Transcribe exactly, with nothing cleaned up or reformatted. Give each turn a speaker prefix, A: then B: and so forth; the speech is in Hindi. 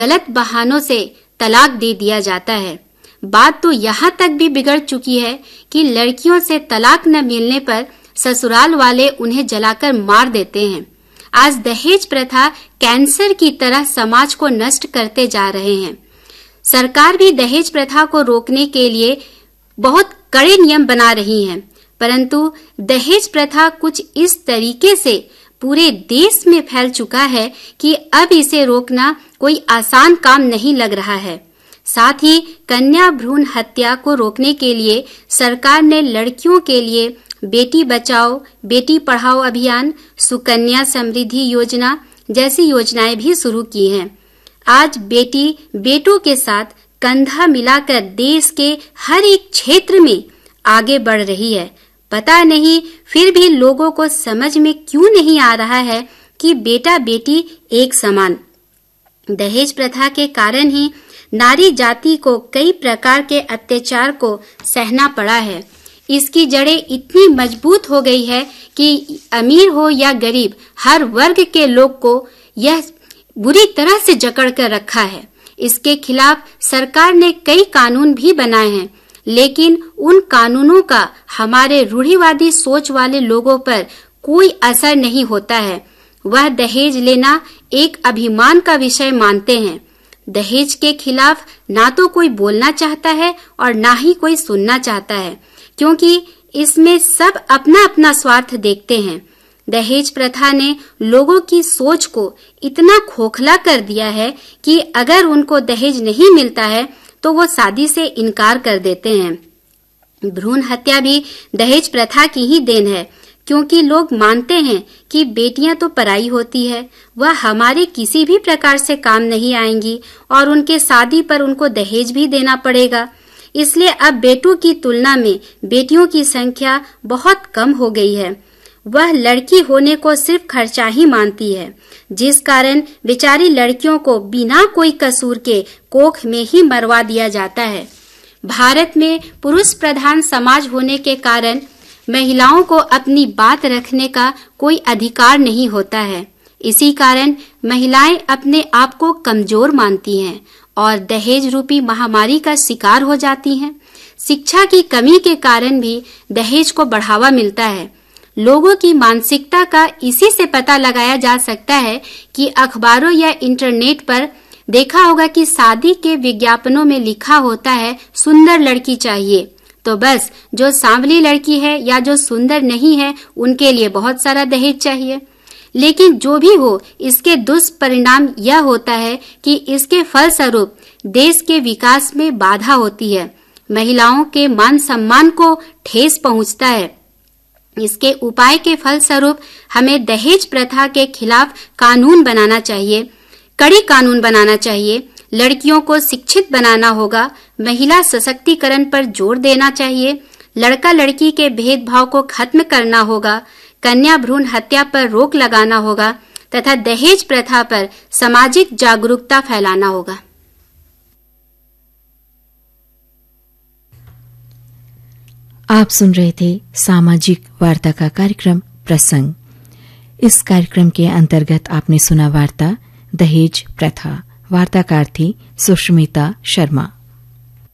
A: गलत बहानों से तलाक दे दिया जाता है। बात तो यहाँ तक भी बिगड़ चुकी है कि लड़कियों से तलाक न मिलने पर ससुराल वाले उन्हें जलाकर मार देते हैं। आज दहेज प्रथा कैंसर की तरह समाज को नष्ट करते जा रहे हैं। सरकार भी दहेज प्रथा को रोकने के लिए बहुत कड़े नियम बना रही है, परंतु दहेज प्रथा कुछ इस तरीके से पूरे देश में फैल चुका है कि अब इसे रोकना कोई आसान काम नहीं लग रहा है। साथ ही कन्या भ्रूण हत्या को रोकने के लिए सरकार ने लड़कियों के लिए बेटी बचाओ बेटी पढ़ाओ अभियान, सुकन्या समृद्धि योजना जैसी योजनाएं भी शुरू की हैं। आज बेटी बेटों के साथ कंधा मिलाकर देश के हर एक क्षेत्र में आगे बढ़ रही है। पता नहीं फिर भी लोगों को समझ में क्यों नहीं आ रहा है कि बेटा बेटी एक समान। दहेज प्रथा के कारण ही नारी जाति को कई प्रकार के अत्याचार को सहना पड़ा है। इसकी जड़ें इतनी मजबूत हो गई है कि अमीर हो या गरीब, हर वर्ग के लोग को यह बुरी तरह से जकड़ कर रखा है। इसके खिलाफ सरकार ने कई कानून भी बनाए हैं, लेकिन उन कानूनों का हमारे रूढ़िवादी सोच वाले लोगों पर कोई असर नहीं होता है। वह दहेज लेना एक अभिमान का विषय मानते हैं। दहेज के खिलाफ ना तो कोई बोलना चाहता है और ना ही कोई सुनना चाहता है, क्योंकि इसमें सब अपना अपना स्वार्थ देखते हैं। दहेज प्रथा ने लोगों की सोच को इतना खोखला कर दिया है कि अगर उनको दहेज नहीं मिलता है तो वो शादी से इनकार कर देते हैं। भ्रूण हत्या भी दहेज प्रथा की ही देन है, क्योंकि लोग मानते हैं कि बेटियां तो पराई होती है, वह हमारे किसी भी प्रकार से काम नहीं आएंगी और उनके शादी पर उनको दहेज भी देना पड़ेगा। इसलिए अब बेटों की तुलना में बेटियों की संख्या बहुत कम हो गई है। वह लड़की होने को सिर्फ खर्चा ही मानती है, जिस कारण बेचारी लड़कियों को बिना कोई कसूर के कोख में ही मरवा दिया जाता है। भारत में पुरुष प्रधान समाज होने के कारण महिलाओं को अपनी बात रखने का कोई अधिकार नहीं होता है। इसी कारण महिलाएं अपने आप को कमजोर मानती हैं और दहेज रूपी महामारी का शिकार हो जाती हैं। शिक्षा की कमी के कारण भी दहेज को बढ़ावा मिलता है। लोगों की मानसिकता का इसी से पता लगाया जा सकता है कि अखबारों या इंटरनेट पर देखा होगा कि शादी के विज्ञापनों में लिखा होता है सुंदर लड़की चाहिए, तो बस जो सांवली लड़की है या जो सुंदर नहीं है उनके लिए बहुत सारा दहेज चाहिए। लेकिन जो भी हो, इसके दुष्परिणाम यह होता है कि इसके फलस्वरूप देश के विकास में बाधा होती है, महिलाओं के मान सम्मान को ठेस पहुंचता है। इसके उपाय के फलस्वरूप हमें दहेज प्रथा के खिलाफ कानून बनाना चाहिए, कड़ी कानून बनाना चाहिए। लड़कियों को शिक्षित बनाना होगा, महिला सशक्तिकरण पर जोर देना चाहिए, लड़का लड़की के भेदभाव को खत्म करना होगा, कन्या भ्रूण हत्या पर रोक लगाना होगा तथा दहेज प्रथा पर सामाजिक जागरूकता फैलाना होगा।
B: आप सुन रहे थे सामाजिक वार्ता का कार्यक्रम प्रसंग। इस कार्यक्रम के अंतर्गत आपने सुना वार्ता दहेज प्रथा। वार्ताकार थी सुष्मिता शर्मा।